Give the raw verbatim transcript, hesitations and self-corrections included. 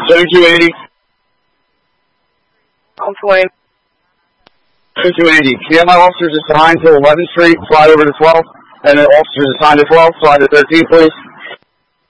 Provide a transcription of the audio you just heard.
seventy-two eighty. On point. seventy-two eighty. Can you have my officers assigned to eleventh Street, slide over to twelfth, and then officers assigned to twelfth, slide to thirteenth, please?